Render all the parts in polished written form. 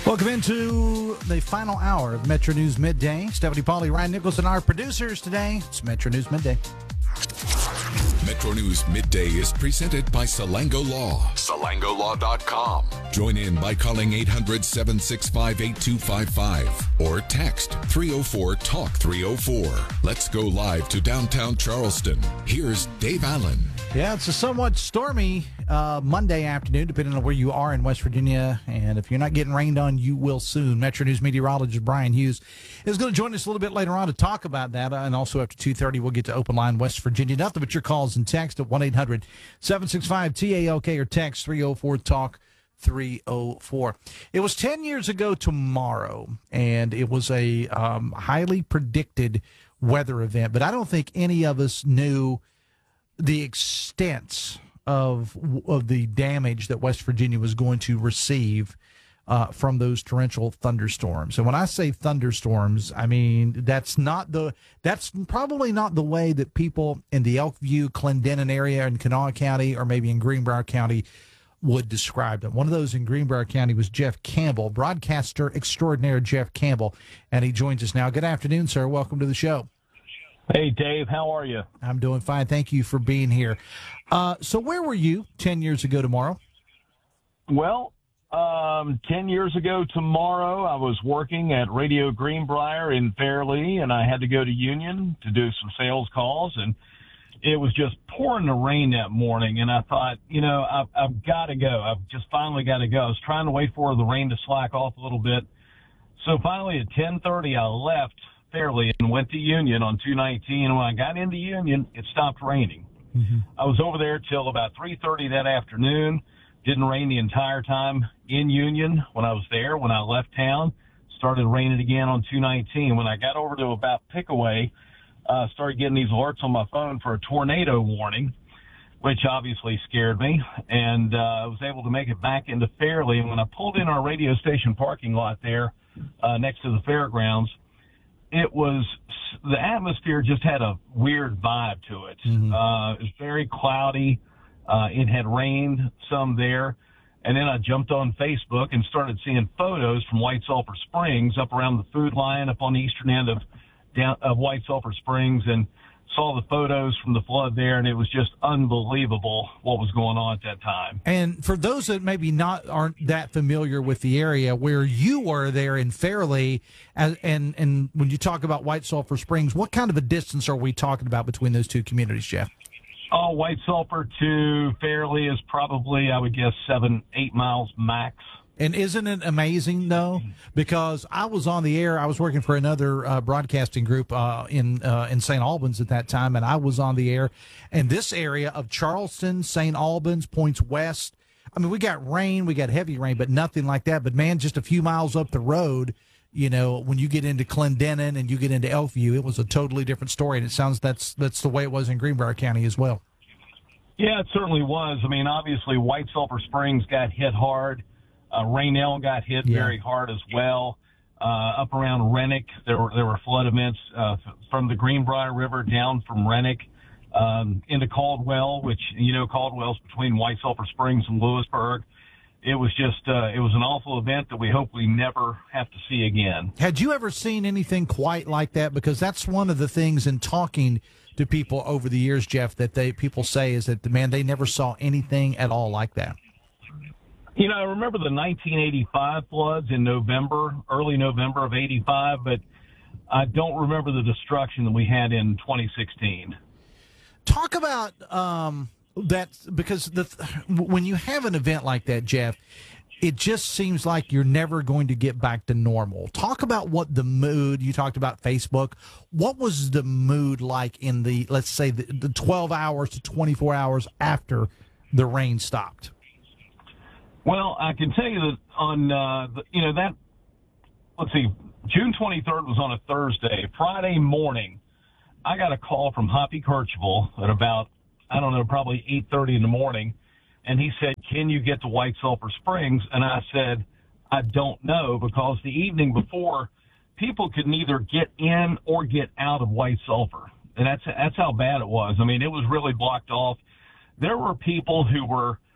Welcome into the final hour of Metro News Midday. Stephanie Pauly, Ryan Nicholson, our producers today. It's Metro News Midday. Metro News Midday is presented by Salango Law. SalangoLaw.com. Join in by calling 800-765-8255 or text 304-TALK-304. Let's go live to downtown Charleston. Here's Dave Allen. Yeah, it's a somewhat stormy Monday afternoon, depending on where you are in West Virginia. And if you're not getting rained on, you will soon. Metro News meteorologist Brian Hughes is going to join us a little bit later on to talk about that. And also after 2:30, we'll get to Open Line West Virginia. Nothing but your calls and text at 1-800-765-TALK or text 304-TALK-304. It was 10 years ago tomorrow, and it was a highly predicted weather event. But I don't think any of us knew the extent of the damage that West Virginia was going to receive from those torrential thunderstorms. And when I say thunderstorms, I mean that's probably not the way that people in the Elkview, Clendenin area in Kanawha County or maybe in Greenbrier County would describe them. One of those in Greenbrier County was Jeff Campbell, broadcaster extraordinaire Jeff Campbell, and he joins us now. Good afternoon, sir. Welcome to the show. Hey, Dave, how are you? I'm doing fine. Thank you for being here. So where were you 10 years ago tomorrow? Well, 10 years ago tomorrow, I was working at Radio Greenbrier in Fairleigh, and I had to go to Union to do some sales calls, and it was just pouring the rain that morning, and I thought, I've got to go. I've just finally got to go. I was trying to wait for the rain to slack off a little bit. So finally at 10:30, I left Fairleigh and went to Union on 219. And when I got into Union, it stopped raining. Mm-hmm. I was over there till about 3:30 that afternoon. Didn't rain the entire time in Union when I was there. When I left town, started raining again on 219. When I got over to about Pickaway, started getting these alerts on my phone for a tornado warning, which obviously scared me. And I was able to make it back into Fairleigh. And when I pulled in our radio station parking lot there next to the fairgrounds, the atmosphere just had a weird vibe to it. Mm-hmm. It was very cloudy. It had rained some there. And then I jumped on Facebook and started seeing photos from White Sulphur Springs up around the food line up on the eastern end of White Sulphur Springs, and saw the photos from the flood there, and it was just unbelievable what was going on at that time. And for those that maybe aren't that familiar with the area where you were there in Fairleigh, and when you talk about White Sulphur Springs, what kind of a distance are we talking about between those two communities, Jeff? Oh, White Sulphur to Fairleigh is probably, I would guess, 7-8 miles max. And isn't it amazing, though? Because I was on the air. I was working for another broadcasting group in St. Albans at that time, and I was on the air. And this area of Charleston, St. Albans, points west, I mean, we got rain, we got heavy rain, but nothing like that. But, man, just a few miles up the road, when you get into Clendenin and you get into Elkview, it was a totally different story. And it sounds that's the way it was in Greenbrier County as well. Yeah, it certainly was. I mean, obviously, White Sulphur Springs got hit hard. Rainell got hit very hard as well. Up around Rennick, there were flood events from the Greenbrier River down from Rennick into Caldwell, which, Caldwell's between White Sulphur Springs and Lewisburg. It was just it was an awful event that we hope we never have to see again. Had you ever seen anything quite like that? Because that's one of the things in talking to people over the years, Jeff, that people say is that, they never saw anything at all like that. I remember the 1985 floods in early November of 85, but I don't remember the destruction that we had in 2016. Talk about that, because when you have an event like that, Jeff, it just seems like you're never going to get back to normal. Talk about what the mood, you talked about Facebook. What was the mood like in let's say, the 12 hours to 24 hours after the rain stopped? Well, I can tell you that on, June 23rd was on a Thursday. Friday morning, I got a call from Hoppy Kirchville at about, probably 8:30 in the morning. And he said, can you get to White Sulphur Springs? And I said, I don't know, because the evening before, people could neither get in or get out of White Sulphur. And that's how bad it was. I mean, it was really blocked off. There were people who were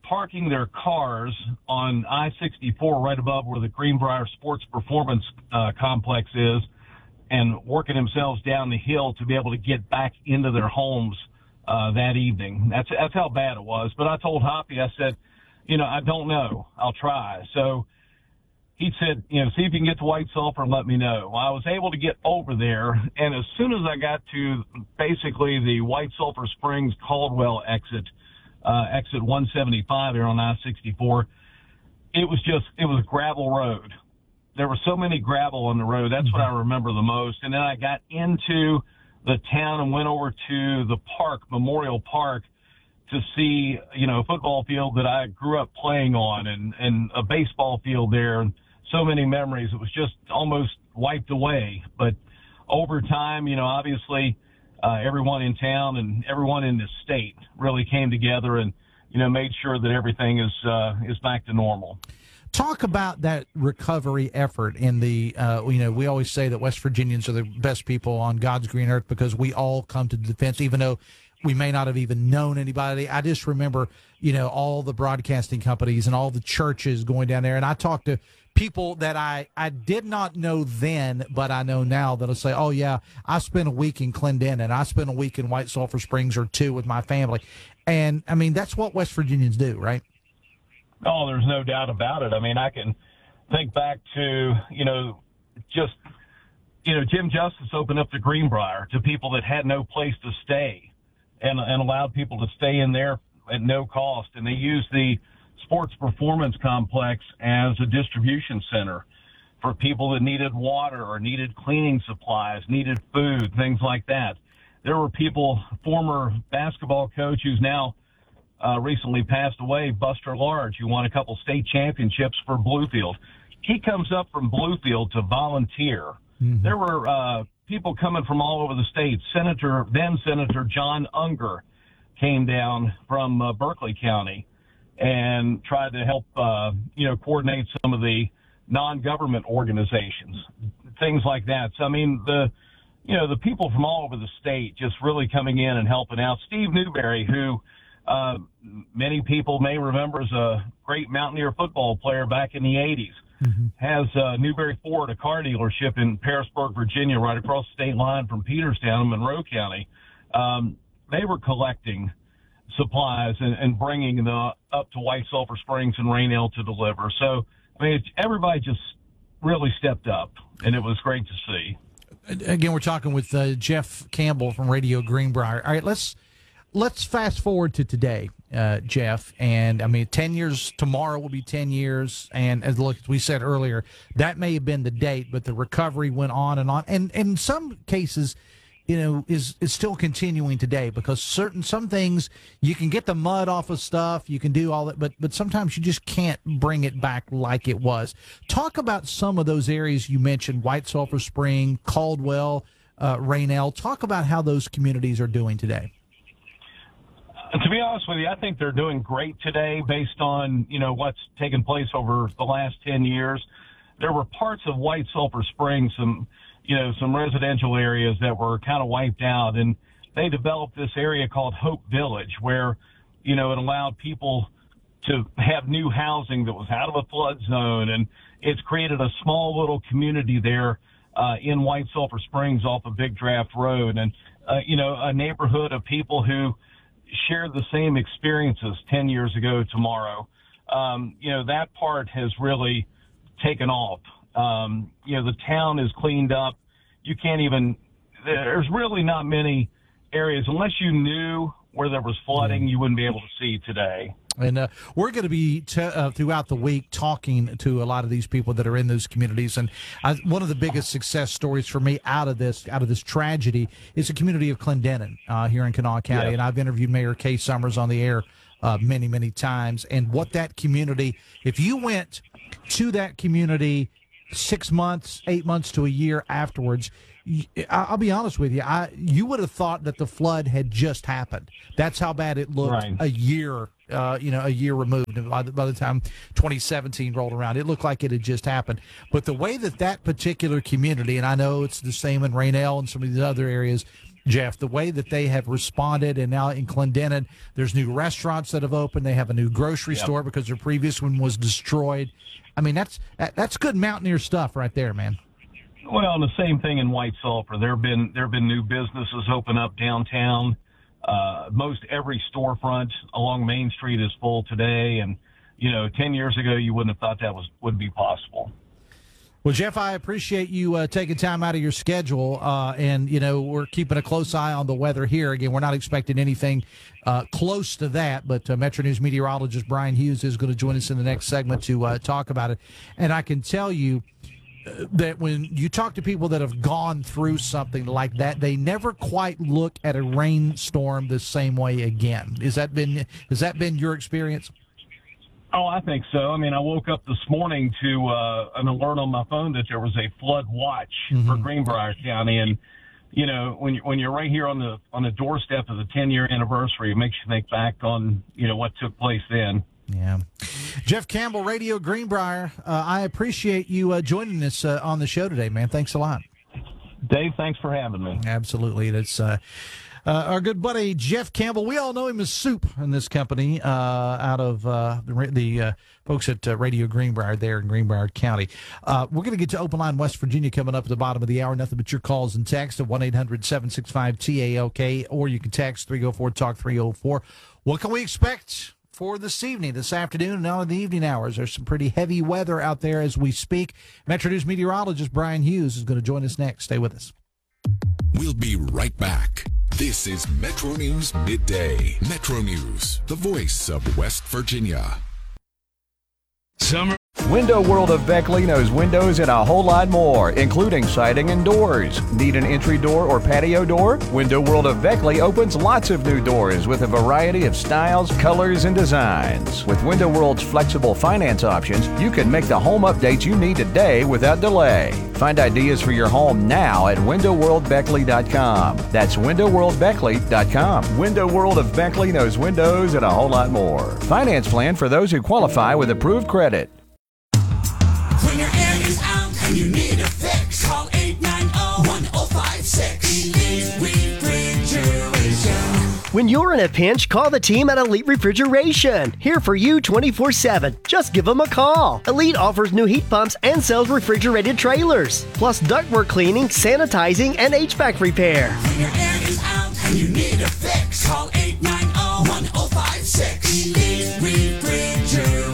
parking their cars on I-64 right above where the Greenbrier Sports Performance Complex is, and working themselves down the hill to be able to get back into their homes that evening. That's how bad it was. But I told Hoppy, I said, I don't know. I'll try. So he said, see if you can get to White Sulphur and let me know. Well, I was able to get over there, and as soon as I got to basically the White Sulphur Springs Caldwell exit 175 there on I-64, it was a gravel road. There were so many gravel on the road. That's what I remember the most. And then I got into the town and went over to the park, Memorial Park, to see, a football field that I grew up playing on, and a baseball field there, and so many memories. It was just almost wiped away. But over time, obviously, everyone in town and everyone in this state really came together and, made sure that everything is back to normal. Talk about that recovery effort in the, we always say that West Virginians are the best people on God's green earth because we all come to the defense, even though we may not have even known anybody. I just remember, all the broadcasting companies and all the churches going down there. And I talked to people that I did not know then, but I know now that'll say, oh, yeah, I spent a week in Clendenin. I spent a week in White Sulphur Springs or two with my family. And, I mean, that's what West Virginians do, right? Oh, there's no doubt about it. I mean, I can think back to, Jim Justice opened up the Greenbrier to people that had no place to stay and allowed people to stay in there at no cost. And they used the Sports Performance Complex as a distribution center for people that needed water or needed cleaning supplies, needed food, things like that. There were people, former basketball coach who's now recently passed away, Buster Large, who won a couple state championships for Bluefield. He comes up from Bluefield to volunteer. Mm-hmm. There were people coming from all over the state. Then Senator John Unger came down from Berkeley County and tried to help, coordinate some of the non-government organizations, things like that. So, I mean, the people from all over the state just really coming in and helping out. Steve Newberry, who many people may remember as a great Mountaineer football player back in the 80s, has Newberry Ford, a car dealership in Pearisburg, Virginia, right across the state line from Peterstown in Monroe County. They were collecting supplies and bringing them up to White Sulphur Springs and Rainelle to deliver. So, I mean, everybody just really stepped up, and it was great to see. Again, we're talking with Jeff Campbell from Radio Greenbrier. All right, let's fast forward to today, Jeff. And, I mean, 10 years, tomorrow will be 10 years. And as we said earlier, that may have been the date, but the recovery went on. And in some cases, is still continuing today because some things you can get the mud off of stuff, you can do all that, but sometimes you just can't bring it back like it was. Talk about some of those areas you mentioned, White Sulphur Spring, Caldwell, Rainelle. Talk about how those communities are doing today. To be honest with you, I think they're doing great today based on, what's taken place over the last 10 years. There were parts of White Sulphur Springs, some residential areas that were kind of wiped out, and they developed this area called Hope Village where, it allowed people to have new housing that was out of a flood zone, and it's created a small little community there in White Sulphur Springs off of Big Draft Road, and, a neighborhood of people who shared the same experiences 10 years ago tomorrow. That part has really taken off. The town is cleaned up. There's really not many areas, unless you knew where there was flooding, you wouldn't be able to see today. And we're going to be throughout the week talking to a lot of these people that are in those communities. And one of the biggest success stories for me out of this tragedy is the community of Clendenin here in Kanawha County. Yeah. And I've interviewed Mayor Kay Summers on the air many, many times. And what that community, if you went to that community 6 months, 8 months to a year afterwards, I'll be honest with you, you would have thought that the flood had just happened. That's how bad it looked. Right. A year removed. By the time 2017 rolled around, it looked like it had just happened. But the way that particular community, and I know it's the same in Rainelle and some of these other areas, Jeff, the way that they have responded. And now in Clendenin, there's new restaurants that have opened. They have a new grocery store because their previous one was destroyed. I mean, that's good Mountaineer stuff right there, man. Well, and the same thing in White Sulphur. There have been new businesses open up downtown. Most every storefront along Main Street is full today, and 10 years ago you wouldn't have thought that would be possible. Well, Jeff, I appreciate you taking time out of your schedule, and we're keeping a close eye on the weather here. Again, we're not expecting anything close to that, but Metro News meteorologist Brian Hughes is going to join us in the next segment to talk about it. And I can tell you that when you talk to people that have gone through something like that, they never quite look at a rainstorm the same way again. Has that been your experience? Oh, I think so. I mean, I woke up this morning to an alert on my phone that there was a flood watch for Greenbrier County, and when you're right here on the doorstep of the 10-year anniversary, it makes you think back on what took place then. Yeah, Jeff Campbell, Radio Greenbrier. I appreciate you joining us on the show today, man. Thanks a lot, Dave. Thanks for having me. Absolutely, that's. Our good buddy Jeff Campbell, we all know him as Soup in this company, out of the folks at Radio Greenbrier there in Greenbrier County. We're going to get to Open Line West Virginia coming up at the bottom of the hour. Nothing but your calls and text at 1-800-765-TALK, or you can text 304-TALK-304. What can we expect for this evening, this afternoon, and on the evening hours? There's some pretty heavy weather out there as we speak. Metro News meteorologist Brian Hughes is going to join us next. Stay with us. We'll be right back. This is Metro News Midday. Metro News, the voice of West Virginia. Summer. Window World of Beckley knows windows and a whole lot more, including siding and doors. Need an entry door or patio door? Window World of Beckley opens lots of new doors with a variety of styles, colors, and designs. With Window World's flexible finance options, you can make the home updates you need today without delay. Find ideas for your home now at windowworldbeckley.com. That's windowworldbeckley.com. Window World of Beckley knows windows and a whole lot more. Finance plan for those who qualify with approved credit. When your air is out and you need a fix, call 890-1056. Elite Refrigeration. When you're in a pinch, call the team at Elite Refrigeration. Here for you 24/7. Just give them a call. Elite offers new heat pumps and sells refrigerated trailers, plus ductwork cleaning, sanitizing, and HVAC repair. When your air is out and you need a fix, call 890-1056. Elite Refrigeration.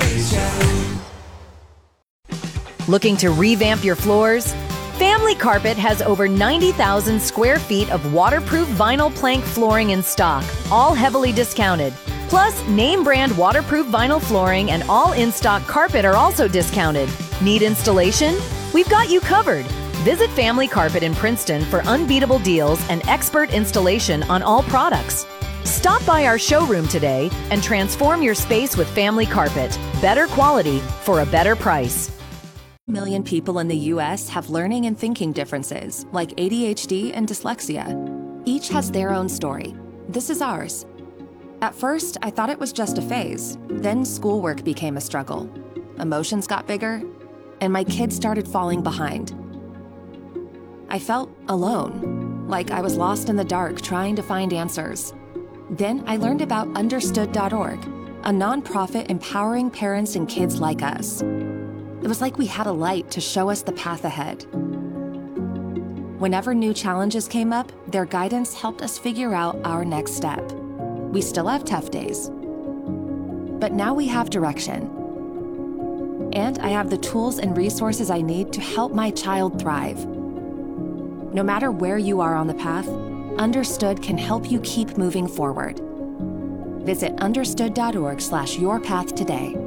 Looking to revamp your floors? Family Carpet has over 90,000 square feet of waterproof vinyl plank flooring in stock, all heavily discounted. Plus, name brand waterproof vinyl flooring and all in-stock carpet are also discounted. Need installation? We've got you covered. Visit Family Carpet in Princeton for unbeatable deals and expert installation on all products. Stop by our showroom today and transform your space with Family Carpet. Better quality for a better price. Million people in the U.S. have learning and thinking differences, like ADHD and dyslexia. Each has their own story. This is ours. At first, I thought it was just a phase. Then schoolwork became a struggle. Emotions got bigger, and my kids started falling behind. I felt alone, like I was lost in the dark trying to find answers. Then I learned about Understood.org, a nonprofit empowering parents and kids like us. It was like we had a light to show us the path ahead. Whenever new challenges came up, their guidance helped us figure out our next step. We still have tough days, but now we have direction. And I have the tools and resources I need to help my child thrive. No matter where you are on the path, Understood can help you keep moving forward. Visit understood.org/yourpath today.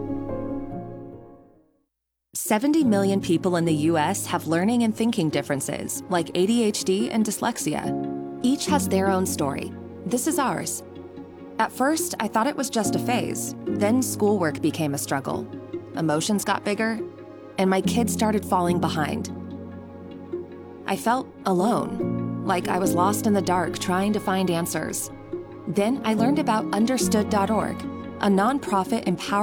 70 million people in the U.S. have learning and thinking differences, like ADHD and dyslexia. Each has their own story. This is ours. At first, I thought it was just a phase. Then schoolwork became a struggle. Emotions got bigger, and my kids started falling behind. I felt alone, like I was lost in the dark trying to find answers. Then I learned about Understood.org, a nonprofit empowering